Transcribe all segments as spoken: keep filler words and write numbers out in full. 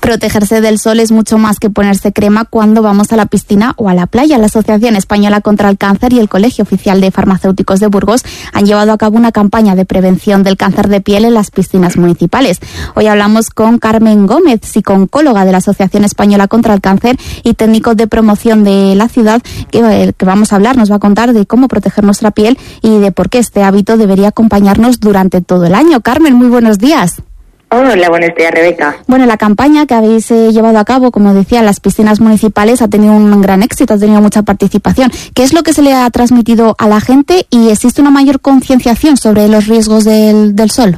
Protegerse del sol es mucho más que ponerse crema cuando vamos a la piscina o a la playa. La Asociación Española contra el Cáncer y el Colegio Oficial de Farmacéuticos de Burgos han llevado a cabo una campaña de prevención del cáncer de piel en las piscinas municipales. Hoy hablamos con Carmen Gómez, psicooncóloga de la Asociación Española contra el Cáncer y técnico de promoción de la ciudad, que, que vamos a hablar, nos va a contar de cómo proteger nuestra piel y de por qué este hábito debería acompañarnos durante todo el año. Carmen, muy buenos días. Hola, buenos días, Rebeca. Bueno, la campaña que habéis eh, llevado a cabo, como decía, en las piscinas municipales ha tenido un gran éxito, ha tenido mucha participación. ¿Qué es lo que se le ha transmitido a la gente y existe una mayor concienciación sobre los riesgos del, del sol?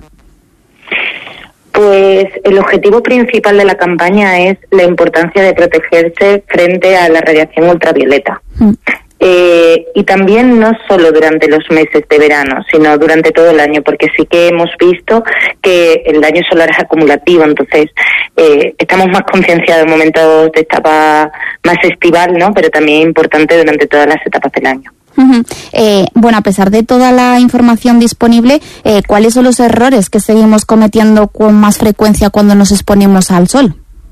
Pues el objetivo principal de la campaña es la importancia de protegerse frente a la radiación ultravioleta. Mm. Eh, y también no solo durante los meses de verano, sino durante todo el año, porque sí que hemos visto que el daño solar es acumulativo, entonces eh, estamos más concienciados en momentos de etapa más estival, ¿no? Pero también es importante durante todas las etapas del año. Uh-huh. Eh, bueno, a pesar de toda la información disponible, eh, ¿cuáles son los errores que seguimos cometiendo con más frecuencia cuando nos exponemos al sol?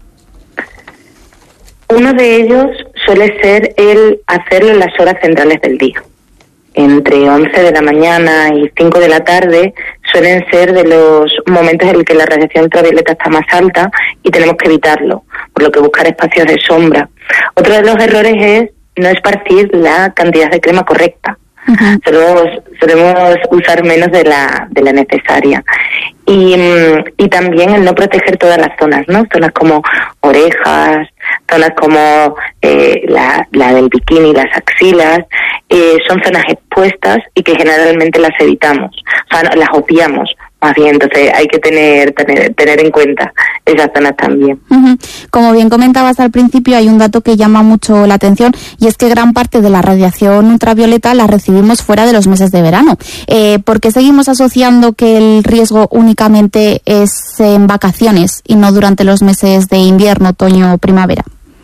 Uno de ellos suele ser el hacerlo en las horas centrales del día. Entre once de la mañana y cinco de la tarde suelen ser de los momentos en los que la radiación ultravioleta está más alta y tenemos que evitarlo, por lo que buscar espacios de sombra. Otro de los errores es no esparcir la cantidad de crema correcta. Uh-huh. Solemos, solemos usar menos de la de la necesaria. Y, y también el no proteger todas las zonas, ¿no? Zonas como orejas, zonas como eh, la, la del bikini, las axilas, eh, son zonas expuestas y que generalmente las evitamos, o sea, las obviamos más bien, entonces hay que tener, tener, tener en cuenta esas zonas también. Uh-huh. Como bien comentabas al principio, hay un dato que llama mucho la atención y es que gran parte de la radiación ultravioleta la recibimos fuera de los meses de verano. Eh, ¿Por qué seguimos asociando que el riesgo únicamente es en vacaciones y no durante los meses de invierno, otoño o primavera?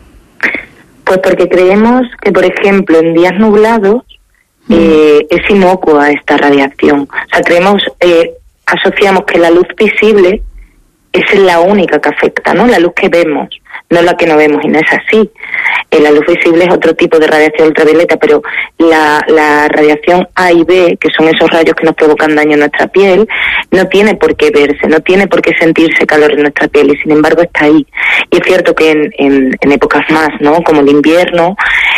Pues porque creemos que, por ejemplo, en días nublados uh-huh. eh, es inocua esta radiación. O sea, creemos... Eh, asociamos que la luz visible es la única que afecta, ¿no? La luz que vemos, no la que no vemos, y no es así. Eh, la luz visible es otro tipo de radiación ultravioleta, pero la, la radiación A y B, que son esos rayos que nos provocan daño en nuestra piel, no tiene por qué verse, no tiene por qué sentirse calor en nuestra piel, y sin embargo está ahí. Y es cierto que en, en, en épocas más, ¿no? Como el invierno,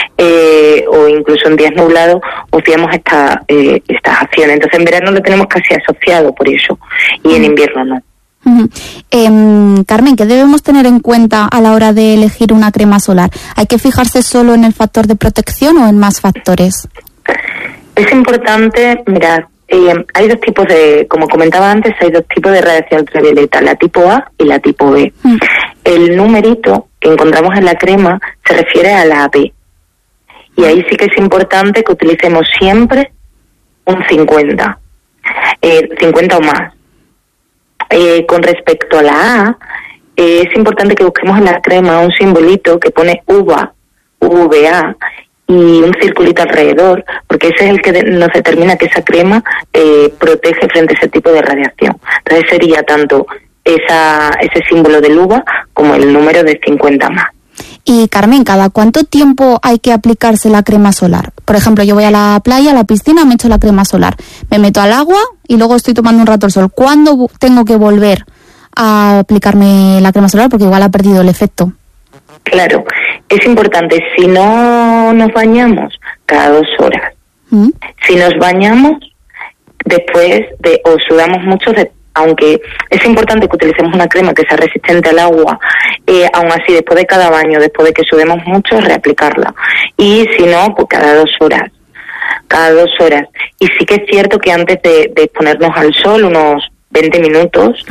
eh, o incluso en días nublados, obviamos esta, eh, estas acciones. Entonces en verano lo tenemos casi asociado por eso, y en invierno no. Uh-huh. Eh, Carmen, ¿qué debemos tener en cuenta a la hora de elegir una crema solar? ¿Hay que fijarse solo en el factor de protección o en más factores? Es importante mirar, eh, hay dos tipos de, como comentaba antes, hay dos tipos de radiación ultravioleta, la tipo A y la tipo B. Uh-huh. El numerito que encontramos en la crema se refiere a la B, y ahí sí que es importante que utilicemos siempre un cincuenta, eh, cincuenta o más. Eh, con respecto a la A, eh, es importante que busquemos en la crema un simbolito que pone U V A, U V A, y un circulito alrededor, porque ese es el que de, nos determina que esa crema eh, protege frente a ese tipo de radiación. Entonces sería tanto esa ese símbolo del U V A como el número de cincuenta más. Y Carmen, ¿cada cuánto tiempo hay que aplicarse la crema solar? Por ejemplo, yo voy a la playa, a la piscina, me echo la crema solar, me meto al agua y luego estoy tomando un rato el sol. ¿Cuándo tengo que volver a aplicarme la crema solar? Porque igual ha perdido el efecto. Claro, es importante, si no nos bañamos, cada dos horas. ¿Mm? Si nos bañamos, después de, o sudamos mucho, de, aunque es importante que utilicemos una crema que sea resistente al agua, eh, aún así después de cada baño, después de que sudemos mucho, reaplicarla. Y si no, pues cada dos horas. Cada dos horas. Y sí que es cierto que antes de, de exponernos al sol, unos veinte minutos,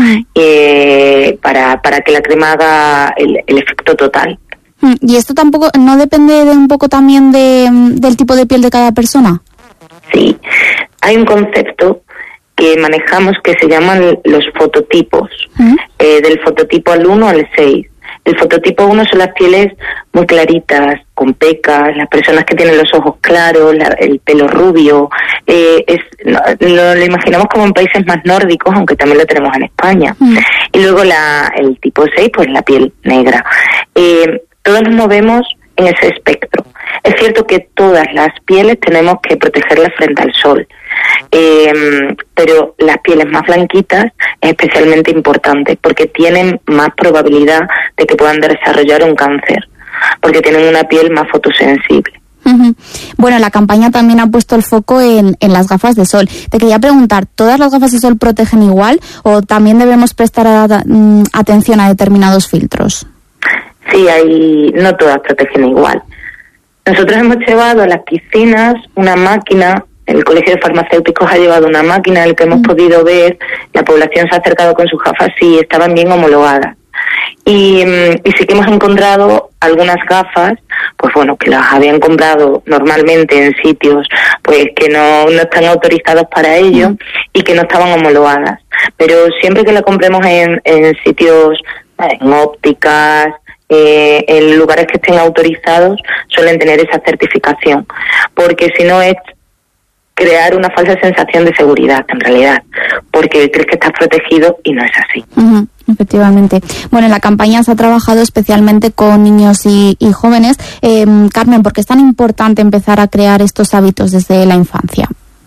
eh, para, para que la crema haga el, el efecto total. ¿Y esto tampoco no depende de un poco también de, del tipo de piel de cada persona? Sí. Hay un concepto que manejamos que se llaman los fototipos, uh-huh. eh, del fototipo al uno al seis. El fototipo uno son las pieles muy claritas, con pecas, las personas que tienen los ojos claros, la, el pelo rubio. Eh, es, no, lo, lo imaginamos como en países más nórdicos, aunque también lo tenemos en España. Uh-huh. Y luego la, el, tipo seis, pues la piel negra. Eh, todos nos movemos en ese espectro. Es cierto que todas las pieles tenemos que protegerlas frente al sol, eh, pero las pieles más blanquitas es especialmente importante porque tienen más probabilidad de que puedan desarrollar un cáncer, porque tienen una piel más fotosensible. Uh-huh. Bueno, la campaña también ha puesto el foco en, en las gafas de sol. Te quería preguntar, ¿todas las gafas de sol protegen igual o también debemos prestar a, a, atención a determinados filtros? Sí, hay, no todas protegen igual. Nosotros hemos llevado a las piscinas una máquina, el Colegio de Farmacéuticos ha llevado una máquina en la que hemos podido ver, la población se ha acercado con sus gafas y estaban bien homologadas. Y, y sí que hemos encontrado algunas gafas, pues bueno, que las habían comprado normalmente en sitios pues que no, no están autorizados para ello mm. y que no estaban homologadas. Pero siempre que la compremos en, en sitios, en ópticas, eh, en lugares que estén autorizados, suelen tener esa certificación. Porque si no es crear una falsa sensación de seguridad, en realidad, porque crees que estás protegido y no es así. Uh-huh. Efectivamente. Bueno, en la campaña se ha trabajado especialmente con niños y, y jóvenes. Eh, Carmen, ¿por qué es tan importante empezar a crear estos hábitos desde la infancia?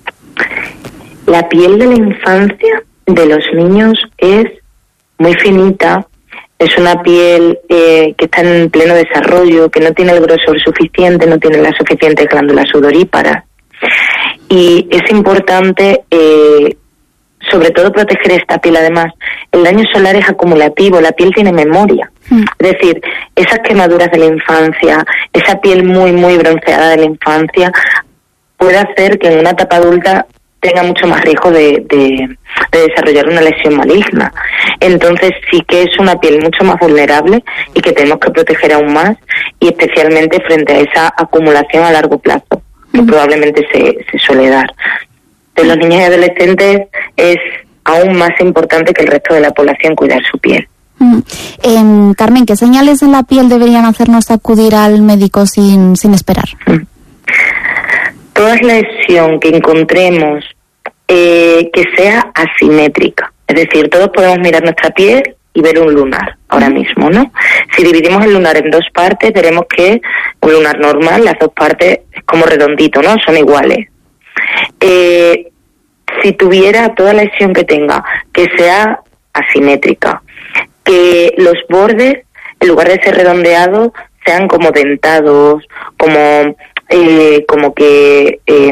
La piel de la infancia de los niños es muy finita, es una piel eh, que está en pleno desarrollo, que no tiene el grosor suficiente, no tiene las suficientes glándulas sudoríparas. Y es importante eh, sobre todo proteger esta piel. Además, el daño solar es acumulativo, la piel tiene memoria. Mm. Es decir, esas quemaduras de la infancia, esa piel muy, muy bronceada de la infancia, puede hacer que en una etapa adulta tenga mucho más riesgo de, de, de desarrollar una lesión maligna. Entonces sí que es una piel mucho más vulnerable y que tenemos que proteger aún más, y especialmente frente a esa acumulación a largo plazo que mm. probablemente se, se suele dar. De los niños y adolescentes es aún más importante que el resto de la población cuidar su piel. Mm. Eh, Carmen, ¿qué señales en la piel deberían hacernos acudir al médico sin, sin esperar? Mm. Toda lesión que encontremos eh, que sea asimétrica, es decir, todos podemos mirar nuestra piel y ver un lunar ahora mismo, ¿no? Si dividimos el lunar en dos partes, veremos que un lunar normal, las dos partes es como redondito, ¿no? Son iguales. Eh, si tuviera toda lesión que tenga que sea asimétrica, que los bordes, en lugar de ser redondeados, sean como dentados, como eh, como que eh,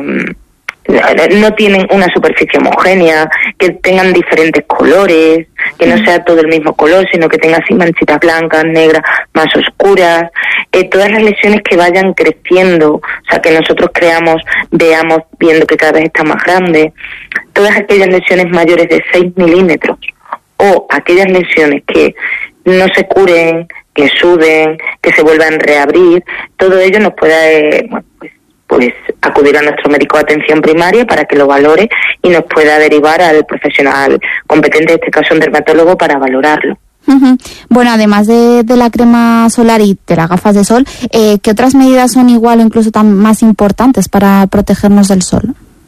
no tienen una superficie homogénea, que tengan diferentes colores, que no sea todo el mismo color, sino que tenga así manchitas blancas, negras, más oscuras, eh, todas las lesiones que vayan creciendo, o sea, que nosotros creamos, veamos viendo que cada vez está más grande, todas aquellas lesiones mayores de seis milímetros, o aquellas lesiones que no se curen, que suden, que se vuelvan a reabrir, todo ello nos pueda, eh, bueno, pues, pues acudir a nuestro médico de atención primaria para que lo valore y nos pueda derivar al profesional competente, en este caso un dermatólogo, para valorarlo. Uh-huh. Bueno, además de, de la crema solar y de las gafas de sol, eh, ¿qué otras medidas son igual o incluso tan más importantes para protegernos del sol?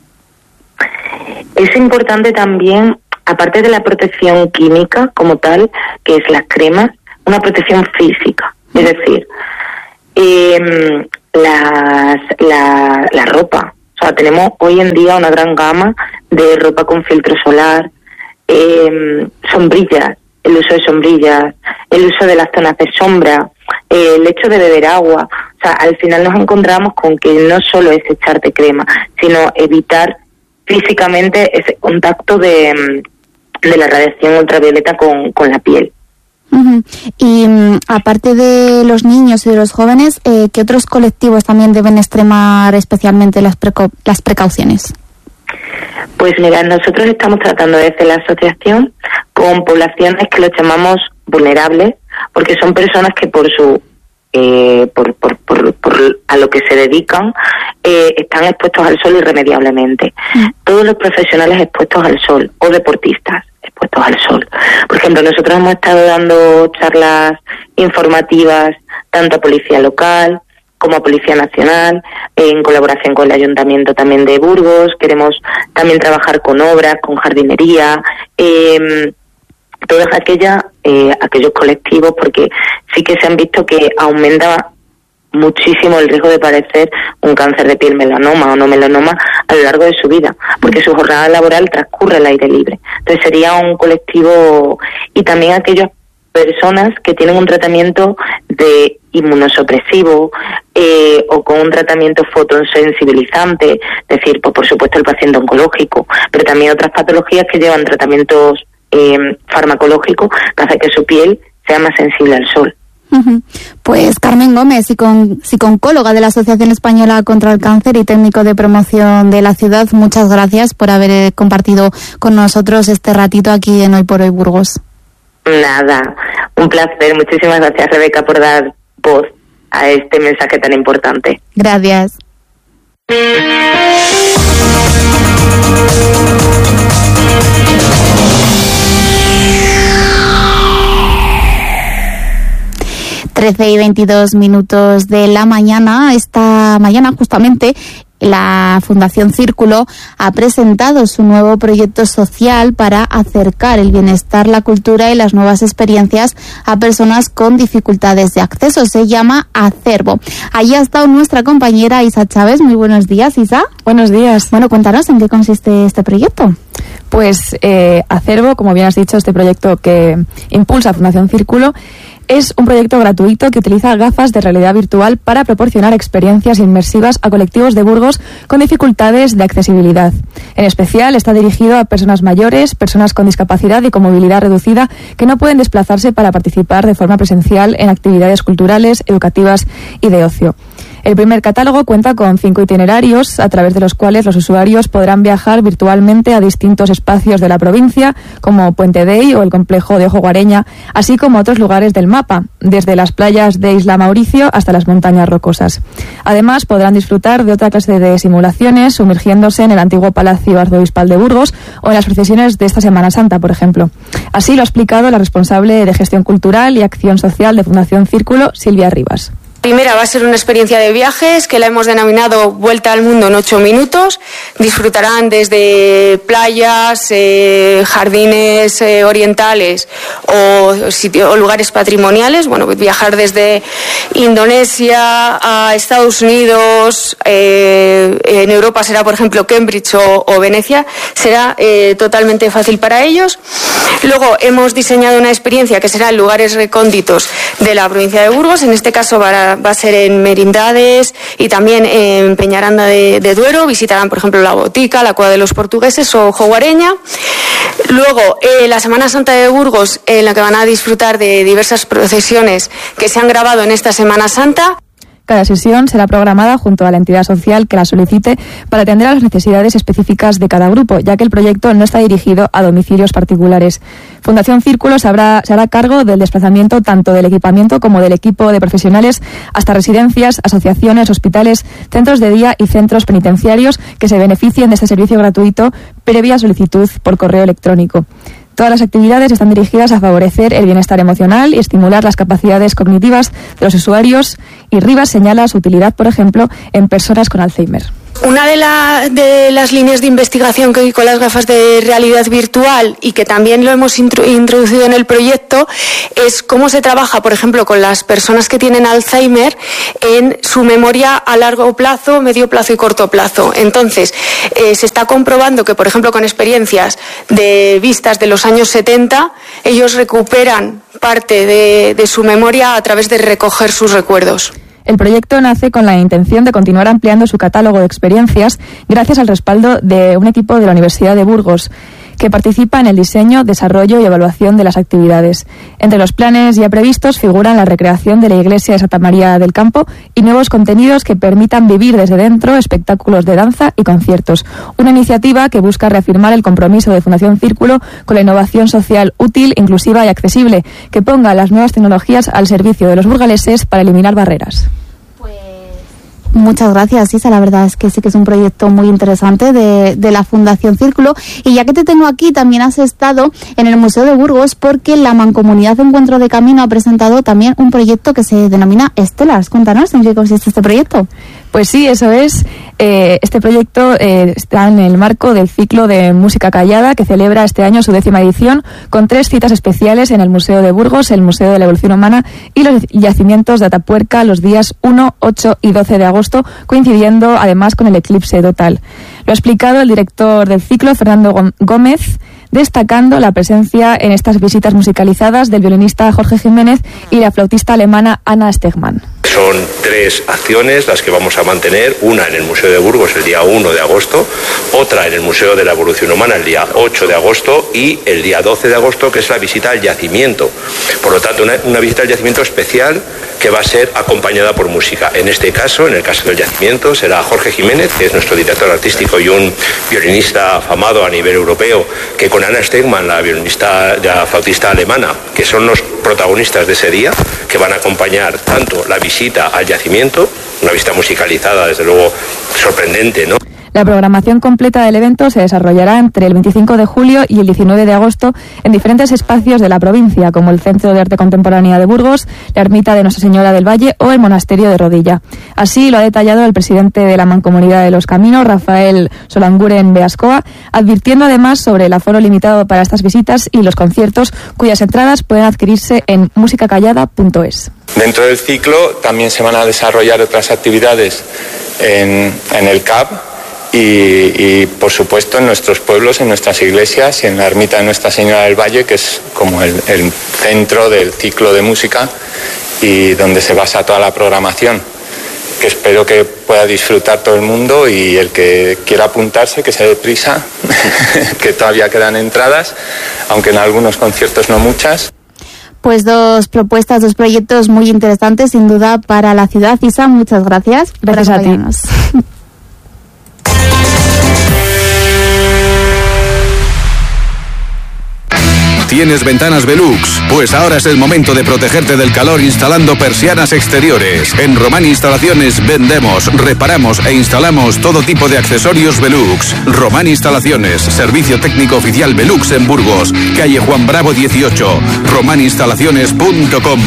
Es importante también, aparte de la protección química como tal, que es las cremas, una protección física, es decir, eh, las, la, la ropa. O sea, tenemos hoy en día una gran gama de ropa con filtro solar, eh, sombrillas, el uso de sombrillas, el uso de las zonas de sombra, eh, el hecho de beber agua. O sea, al final nos encontramos con que no solo es echarte crema, sino evitar físicamente ese contacto de, de la radiación ultravioleta con, con la piel. Uh-huh. Y um, aparte de los niños y de los jóvenes, eh, ¿qué otros colectivos también deben extremar especialmente las, preco- las precauciones? Pues mira, nosotros estamos tratando desde la asociación con poblaciones que los llamamos vulnerables, porque son personas que por su eh, por, por, por, por a lo que se dedican eh, están expuestos al sol irremediablemente. Mm. Todos los profesionales expuestos al sol o deportistas expuestos al sol. Por ejemplo, nosotros hemos estado dando charlas informativas tanto a Policía Local como a Policía Nacional, en colaboración con el Ayuntamiento también de Burgos. Queremos también trabajar con obras, con jardinería, eh, todas aquellas eh, aquellos colectivos, porque sí que se han visto que aumenta muchísimo el riesgo de padecer un cáncer de piel, melanoma o no melanoma, a lo largo de su vida, porque su jornada laboral transcurre al aire libre. Entonces sería un colectivo, y también aquellas personas que tienen un tratamiento de inmunosupresivo eh, o con un tratamiento fotosensibilizante, es decir, pues por supuesto el paciente oncológico, pero también otras patologías que llevan tratamientos eh, farmacológicos que hacen que su piel sea más sensible al sol. Pues Carmen Gómez, psico-oncóloga de la Asociación Española contra el Cáncer y técnico de promoción de la ciudad, muchas gracias por haber compartido con nosotros este ratito aquí en Hoy por Hoy Burgos. Nada, un placer. Muchísimas gracias, Rebeca, por dar voz a este mensaje tan importante. Gracias. trece y veintidós minutos de la mañana. Esta mañana justamente la Fundación Círculo ha presentado su nuevo proyecto social para acercar el bienestar, la cultura y las nuevas experiencias a personas con dificultades de acceso. Se llama Acervo. Allí ha estado nuestra compañera Isa Chávez. Muy buenos días, Isa. Buenos días. Bueno, cuéntanos en qué consiste este proyecto. Pues eh, Acervo, como bien has dicho, este proyecto que impulsa Fundación Círculo, es un proyecto gratuito que utiliza gafas de realidad virtual para proporcionar experiencias inmersivas a colectivos de Burgos con dificultades de accesibilidad. En especial está dirigido a personas mayores, personas con discapacidad y con movilidad reducida que no pueden desplazarse para participar de forma presencial en actividades culturales, educativas y de ocio. El primer catálogo cuenta con cinco itinerarios a través de los cuales los usuarios podrán viajar virtualmente a distintos espacios de la provincia, como Puente Dei o el complejo de Ojo Guareña, así como otros lugares del mapa, desde las playas de Isla Mauricio hasta las montañas rocosas. Además, podrán disfrutar de otra clase de simulaciones, sumergiéndose en el antiguo Palacio Arzobispal de Burgos o en las procesiones de esta Semana Santa, por ejemplo. Así lo ha explicado la responsable de Gestión Cultural y Acción Social de Fundación Círculo, Silvia Rivas. Primera va a ser una experiencia de viajes que la hemos denominado Vuelta al Mundo en ocho minutos. Disfrutarán desde playas, eh, jardines eh, orientales o, sitio, o lugares patrimoniales. Bueno, viajar desde Indonesia a Estados Unidos, eh, en Europa será, por ejemplo, Cambridge o, o Venecia. Será eh, totalmente fácil para ellos. Luego hemos diseñado una experiencia que será en lugares recónditos de la provincia de Burgos. En este caso va va a ser en Merindades y también en Peñaranda de, de Duero. Visitarán, por ejemplo, la Botica, la Cueva de los Portugueses o Ojo Guareña. Luego, eh, la Semana Santa de Burgos, en la que van a disfrutar de diversas procesiones que se han grabado en esta Semana Santa. Cada sesión será programada junto a la entidad social que la solicite para atender a las necesidades específicas de cada grupo, ya que el proyecto no está dirigido a domicilios particulares. Fundación Círculo se, habrá, se hará cargo del desplazamiento tanto del equipamiento como del equipo de profesionales hasta residencias, asociaciones, hospitales, centros de día y centros penitenciarios que se beneficien de este servicio gratuito previa solicitud por correo electrónico. Todas las actividades están dirigidas a favorecer el bienestar emocional y estimular las capacidades cognitivas de los usuarios, y Rivas señala su utilidad, por ejemplo, en personas con Alzheimer. Una de, la, de las líneas de investigación que hay con las gafas de realidad virtual y que también lo hemos introducido en el proyecto es cómo se trabaja, por ejemplo, con las personas que tienen Alzheimer en su memoria a largo plazo, medio plazo y corto plazo. Entonces, eh, se está comprobando que, por ejemplo, con experiencias de vistas de los años setenta, ellos recuperan parte de, de su memoria a través de recoger sus recuerdos. El proyecto nace con la intención de continuar ampliando su catálogo de experiencias gracias al respaldo de un equipo de la Universidad de Burgos que participa en el diseño, desarrollo y evaluación de las actividades. Entre los planes ya previstos figuran la recreación de la iglesia de Santa María del Campo y nuevos contenidos que permitan vivir desde dentro espectáculos de danza y conciertos. Una iniciativa que busca reafirmar el compromiso de Fundación Círculo con la innovación social útil, inclusiva y accesible, que ponga las nuevas tecnologías al servicio de los burgaleses para eliminar barreras. Muchas gracias, Isa. La verdad es que sí que es un proyecto muy interesante de, de la Fundación Círculo. Y ya que te tengo aquí, también has estado en el Museo de Burgos porque la Mancomunidad de Encuentro de Camino ha presentado también un proyecto que se denomina Estelas. Cuéntanos, ¿en qué consiste este proyecto? Pues sí, eso es. Eh, este proyecto eh, está en el marco del ciclo de música callada que celebra este año su décima edición con tres citas especiales en el Museo de Burgos, el Museo de la Evolución Humana y los yacimientos de Atapuerca los días uno, ocho y doce de agosto, coincidiendo además con el eclipse total. Lo ha explicado el director del ciclo, Fernando Gómez, destacando la presencia en estas visitas musicalizadas del violinista Jorge Jiménez y la flautista alemana Anna Stegmann. Son tres acciones las que vamos a mantener, una en el Museo de Burgos el día uno de agosto, otra en el Museo de la Evolución Humana el día ocho de agosto y el día doce de agosto, que es la visita al yacimiento. Por lo tanto, una, una visita al yacimiento especial que va a ser acompañada por música. En este caso, en el caso del yacimiento, será Jorge Jiménez, que es nuestro director artístico y un violinista afamado a nivel europeo, que con Anna Stegmann, la violinista, la flautista alemana, que son los protagonistas de ese día, que van a acompañar tanto la visita al yacimiento, una visita musicalizada, desde luego sorprendente, ¿no? La programación completa del evento se desarrollará entre el veinticinco de julio y el diecinueve de agosto en diferentes espacios de la provincia, como el Centro de Arte Contemporánea de Burgos, la Ermita de Nuestra Señora del Valle o el Monasterio de Rodilla. Así lo ha detallado el presidente de la Mancomunidad de los Caminos, Rafael Solanguren Beascoa, advirtiendo además sobre el aforo limitado para estas visitas y los conciertos, cuyas entradas pueden adquirirse en musicacallada punto es. Dentro del ciclo también se van a desarrollar otras actividades en, en el C A B, Y, y por supuesto en nuestros pueblos, en nuestras iglesias y en la ermita de Nuestra Señora del Valle, que es como el, el centro del ciclo de música y donde se basa toda la programación, que espero que pueda disfrutar todo el mundo, y el que quiera apuntarse que se dé prisa, que todavía quedan entradas, aunque en algunos conciertos no muchas. Pues dos propuestas, dos proyectos muy interesantes sin duda para la ciudad. Isa, muchas gracias. Gracias a ti. ¿Tienes ventanas Velux? Pues ahora es el momento de protegerte del calor instalando persianas exteriores. En Román Instalaciones vendemos, reparamos e instalamos todo tipo de accesorios Velux. Román Instalaciones, servicio técnico oficial Velux en Burgos, calle Juan Bravo dieciocho, román instalaciones punto com.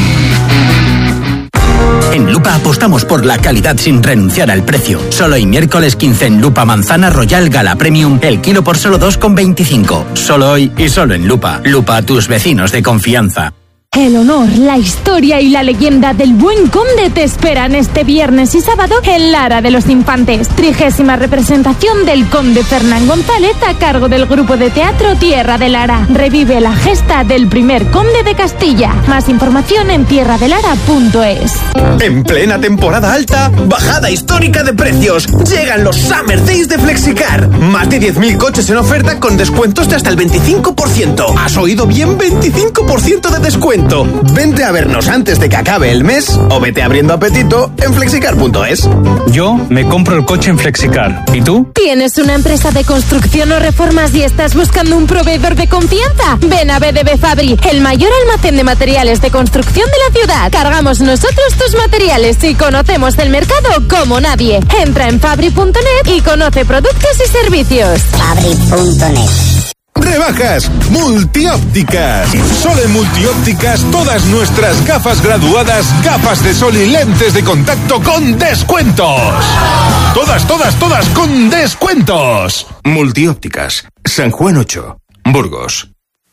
En Lupa apostamos por la calidad sin renunciar al precio. Solo hoy miércoles quince en Lupa Manzana Royal Gala Premium, el kilo por solo dos con veinticinco. Solo hoy y solo en Lupa. Lupa, tus vecinos de confianza. El honor, la historia y la leyenda del Buen Conde te esperan este viernes y sábado en Lara de los Infantes. Trigésima representación del Conde Fernán González a cargo del grupo de teatro Tierra de Lara. Revive la gesta del primer conde de Castilla. Más información en tierra de lara punto es. En plena temporada alta, bajada histórica de precios. Llegan los Summer Days de Flexicar. Más de diez mil coches en oferta con descuentos de hasta el veinticinco por ciento. ¿Has oído bien? veinticinco por ciento de descuento. Vente a vernos antes de que acabe el mes o vete abriendo apetito en flexicar punto es. Yo me compro el coche en Flexicar. ¿Y tú? ¿Tienes una empresa de construcción o reformas y estás buscando un proveedor de confianza? Ven a B D B Fabri, el mayor almacén de materiales de construcción de la ciudad. Cargamos nosotros tus materiales y conocemos el mercado como nadie. Entra en fabri punto net y conoce productos y servicios. fabri punto net. Rebajas Multiópticas. Solo en Multiópticas todas nuestras gafas graduadas, gafas de sol y lentes de contacto con descuentos. Todas, todas, todas con descuentos. Multiópticas. San Juan ocho, Burgos.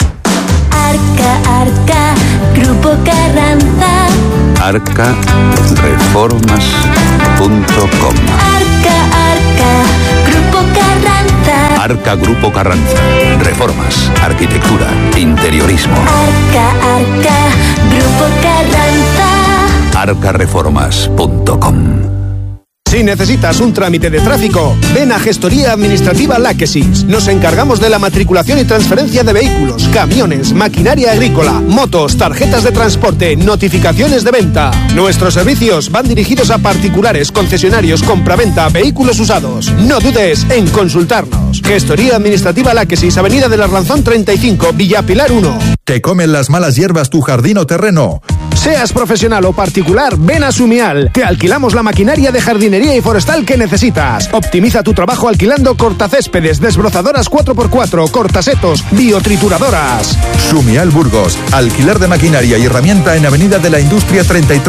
Arca, Arca, Grupo Carranza. arca reformas punto com. Arca, Arca, Grupo Carranza. Arca Grupo Carranza. Reformas, arquitectura, interiorismo. Arca, Arca, Grupo Carranza. arca reformas punto com. Si necesitas un trámite de tráfico, ven a Gestoría Administrativa Láquesis. Nos encargamos de la matriculación y transferencia de vehículos, camiones, maquinaria agrícola, motos, tarjetas de transporte, notificaciones de venta. Nuestros servicios van dirigidos a particulares, concesionarios, compraventa, vehículos usados. No dudes en consultarnos. Gestoría Administrativa Láquesis, Avenida del Arlanzón treinta y cinco, Villa Pilar uno. ¿Te comen las malas hierbas tu jardín o terreno? Seas profesional o particular, ven a Sumial. Te alquilamos la maquinaria de jardinería y forestal que necesitas. Optimiza tu trabajo alquilando cortacéspedes, desbrozadoras cuatro por cuatro, cortasetos, biotrituradoras. Sumial Burgos. Alquiler de maquinaria y herramienta en Avenida de la Industria treinta y tres.